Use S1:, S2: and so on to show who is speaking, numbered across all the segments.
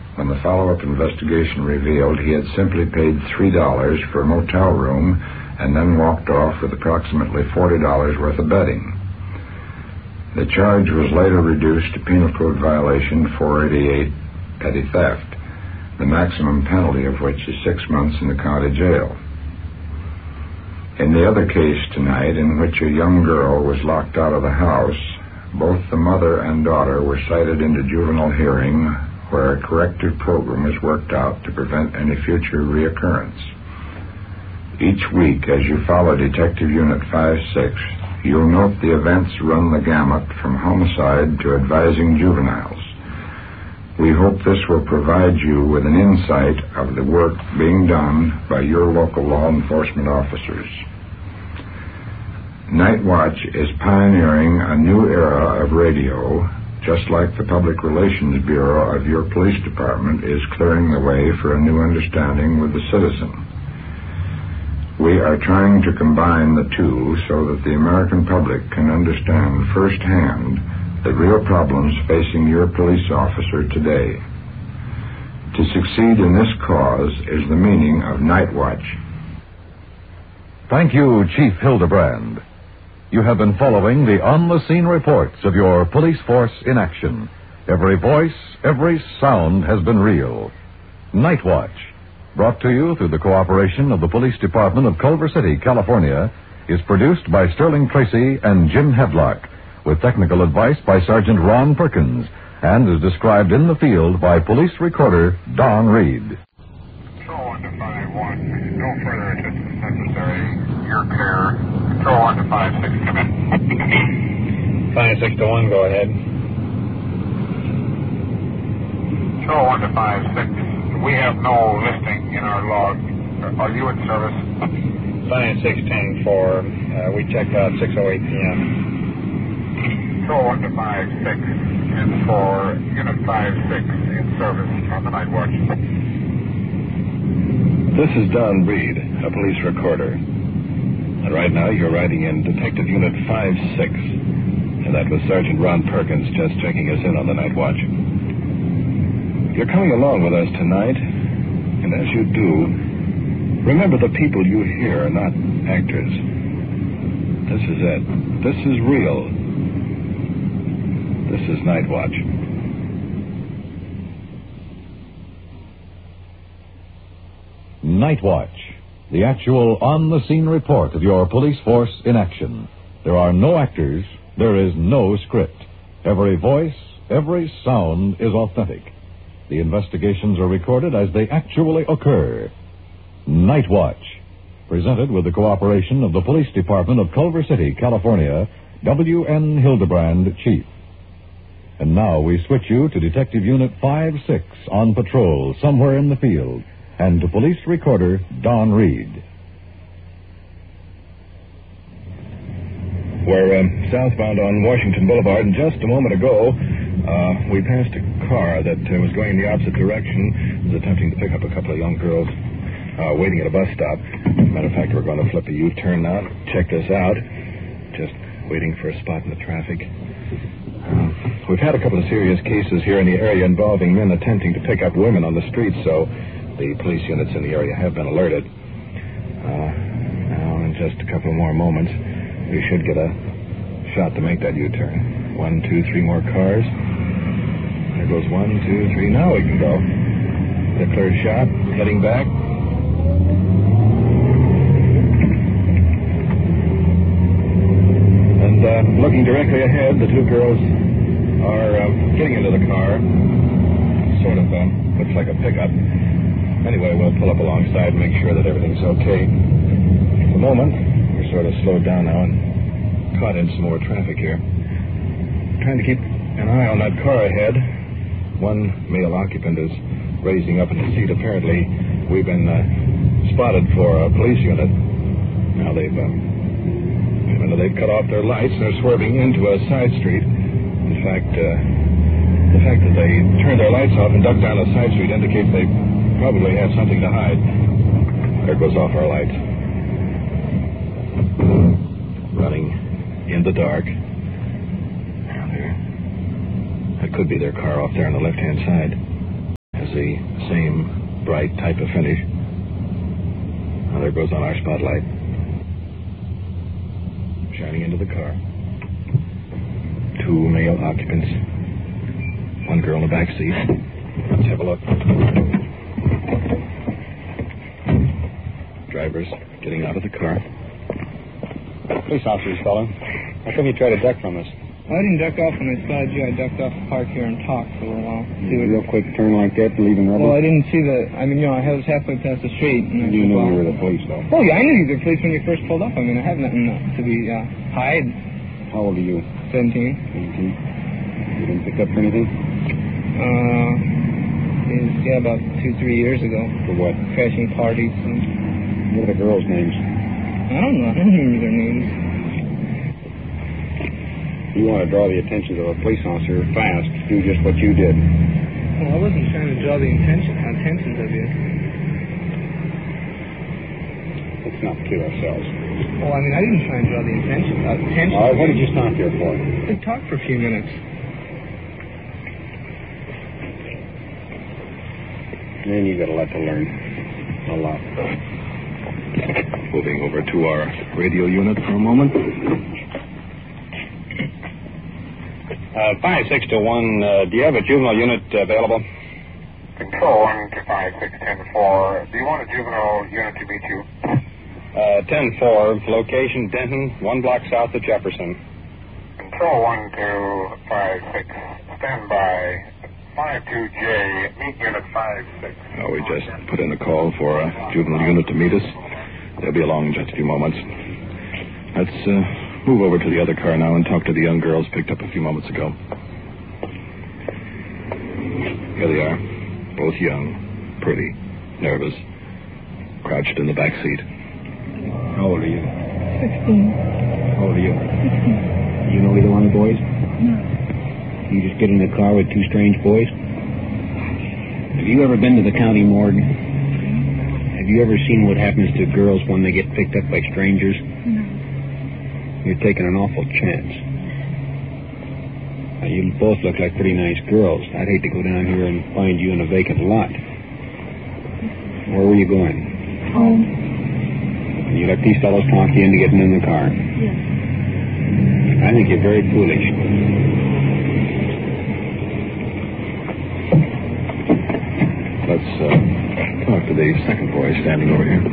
S1: when the follow-up investigation revealed he had simply paid $3 for a motel room and then walked off with approximately $40 worth of betting. The charge was later reduced to Penal Code Violation 488, petty theft, the maximum penalty of which is 6 months in the county jail. In the other case tonight, in which a young girl was locked out of the house, both the mother and daughter were cited into juvenile hearing, where a corrective program is worked out to prevent any future reoccurrence. Each week, as you follow Detective Unit 5-6, you'll note the events run the gamut from homicide to advising juveniles. We hope this will provide you with an insight of the work being done by your local law enforcement officers. Night Watch is pioneering a new era of radio, just like the Public Relations Bureau of your police department is clearing the way for a new understanding with the citizen. We are trying to combine the two so that the American public can understand firsthand the real problems facing your police officer today. To succeed in this cause is the meaning of Night Watch.
S2: Thank you, Chief Hildebrand. You have been following the on-the-scene reports of your police force in action. Every voice, every sound has been real. Night Watch, brought to you through the cooperation of the Police Department of Culver City, California, is produced by Sterling Tracy and Jim Hedlock, with technical advice by Sergeant Ron Perkins, and is described in the field by police recorder Don Reed.
S3: Control 1 to 5-1. No further assistance necessary. Your care. Control 1 to 5-6, come in.
S4: 5-6 to 1, go ahead.
S3: Control 1 to 5-6. We have no listing in our log. Are you in service?
S4: 5-6-10-4. We checked out 6:08 p.m.
S3: Control 1 to 5-6 and for Unit 5-6 in service on the Night Watch.
S5: This is Don Reed, a police recorder. And right now you're riding in Detective Unit 5-6. And that was Sergeant Ron Perkins just checking us in on the Night Watch. You're coming along with us tonight, and as you do, remember the people you hear are not actors. This is it. This is real. This is Night Watch.
S2: Night Watch, the actual on-the-scene report of your police force in action. There are no actors, there is no script. Every voice, every sound is authentic. The investigations are recorded as they actually occur. Night Watch, presented with the cooperation of the Police Department of Culver City, California, W.N. Hildebrand, Chief. And now we switch you to Detective Unit 5-6 on patrol somewhere in the field, and to police recorder Don Reed.
S5: We're southbound on Washington Boulevard, and just a moment ago, we passed a car that was going in the opposite direction. It was attempting to pick up a couple of young girls waiting at a bus stop. As a matter of fact, we're going to flip a U-turn now. Check this out. Just waiting for a spot in the traffic. We've had a couple of serious cases here in the area involving men attempting to pick up women on the streets, so the police units in the area have been alerted. Now, in just a couple more moments, we should get a shot to make that U-turn. 1, 2, 3 more cars. There goes 1, 2, 3. Now we can go. The clear shot, heading back. And looking directly ahead, the two girls are getting into the car. Sort of looks like a pickup. Anyway, we'll pull up alongside and make sure that everything's okay. At the moment, we're sort of slowed down now and caught in some more traffic here. Trying to keep an eye on that car ahead. One male occupant is raising up in his seat. Apparently, we've been spotted for a police unit. Now they've cut off their lights and they're swerving into a side street. In fact, the fact that they turned their lights off and ducked down a side street indicates they probably have something to hide. There goes off our lights. Running in the dark. That could be their car off there on the left-hand side. As see. Same bright type of finish. Now there goes on our spotlight. Shining into the car. 2 male occupants. 1 girl in the back seat. Let's have a look. Drivers getting out of the car.
S4: Police officers, fella. How come you tried to duck from us?
S6: Well, I didn't duck off when I spotted you. I ducked off the park here and talked for a little while.
S4: Real quick turn like that, leaving rubble?
S6: Well, I didn't see I was halfway past the street. And
S4: You knew you were the police, though.
S6: Oh, yeah, I knew you were the police when you first pulled up. I mean, I have nothing to be hide.
S4: How old are you?
S6: 17.
S4: 17. You didn't pick up anything?
S6: About 2-3 years ago.
S4: For what?
S6: Crashing parties. And...
S4: What are the girls' names?
S6: I don't know. I don't remember their names.
S4: You want to draw the attention of a police officer fast, do just what you did.
S6: Well, I wasn't trying to draw the attention of you.
S4: Let's not kill ourselves.
S6: Well, I mean, I didn't try and draw the attention.
S4: All right, what did you stop here for?
S6: We talked for a few minutes.
S4: Man, you got a lot to learn. A lot.
S5: Moving over to our radio unit for a moment.
S4: 5621, do you have a juvenile unit available?
S3: Control 1 to 5610-4. Do you want a juvenile unit to meet you?
S4: 10-4, location Denton, 1 block south of Jefferson.
S3: Control 1 to 56. Stand by. 52J, meet unit 56.
S5: We just put in a call for a juvenile unit to meet us. They'll be along in just a few moments. Let's move over to the other car now and talk to the young girls picked up a few moments ago. Here they are, both young, pretty, nervous, crouched in the back seat.
S4: How old are you?
S7: 16.
S4: How old are you?
S7: 16.
S4: You know either one of the boys?
S7: No.
S4: You just get in the car with 2 strange boys? Have you ever been to the county morgue? Have you ever seen what happens to girls when they get picked up by strangers?
S7: No.
S4: You're taking an awful chance. Now, you both look like pretty nice girls. I'd hate to go down here and find you in a vacant lot. Where were you going?
S7: Home.
S4: You let these fellows talk you into getting in the car?
S7: Yes.
S4: I think you're very foolish.
S5: Let's talk to the second boy standing over here.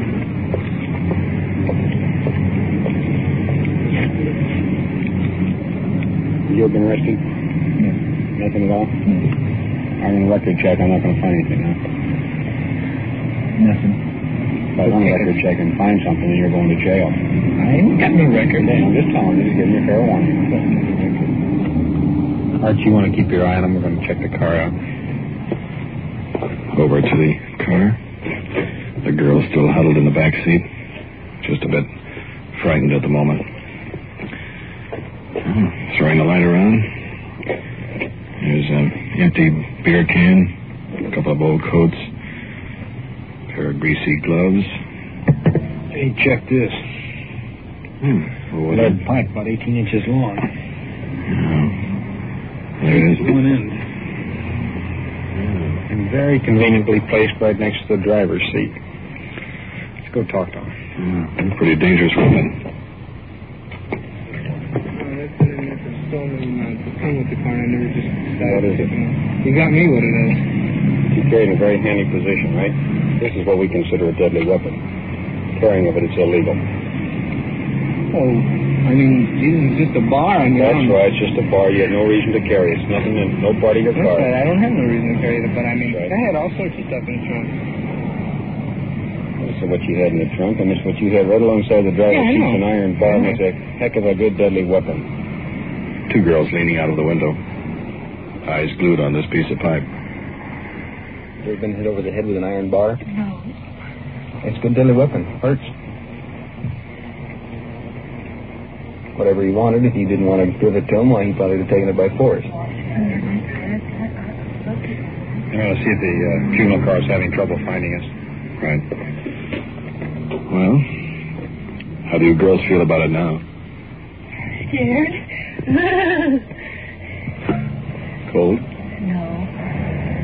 S4: You ever been arrested?
S7: No.
S4: Nothing at all?
S7: No.
S4: I'm going to record check. I'm not going to find anything, huh?
S7: Nothing.
S4: If I run a record check and find something, then you're going to jail.
S6: I ain't got no record.
S4: I'm just telling you, just giving you a fair warning. Archie, you want to keep your eye on him? We're going to check the car out.
S5: Over to the car. The girl still huddled in the back seat. Just a bit frightened at the moment. Throwing the light around. There's an empty beer can, a couple of old coats, a pair of greasy gloves.
S4: Hey, check this.
S5: What
S4: Lead pipe about 18 inches long.
S5: There it is.
S4: One end. And very conveniently placed right next to the driver's seat. Let's go talk to him.
S5: Pretty dangerous weapon.
S6: That's been in there for stolen to come with the car, and I never just decided
S4: What is
S6: to
S4: it?
S6: pick it up. You got me what it is.
S4: You carry in a very handy position, right? This is what we consider a deadly weapon. Carrying of it is illegal.
S6: Oh, I mean, Jesus, it's just a bar. I mean,
S4: That's right, it's just a bar. You had no reason to carry it. It's nothing, no part of your
S6: That's
S4: car.
S6: right. I don't have no reason to carry it, but I mean,
S4: Right.
S6: I had all sorts of stuff in the trunk.
S4: This is what you had in the trunk, and this is what you had right alongside the driver's
S6: Yeah, I
S4: seat.
S6: know.
S4: An iron bar makes a heck of a good deadly weapon.
S5: 2 girls leaning out of the window. Eyes glued on this piece of pipe.
S4: You ever been hit over the head with an iron bar?
S7: No.
S4: It's a good deadly weapon. Hurts. Whatever he wanted, if you didn't want to give it to him, well, he probably would have taken it by force.
S7: Okay.
S4: You want to see if the juvenile car is having trouble finding us.
S5: Right. Well, how do you girls feel about it now?
S7: Scared?
S5: Cold?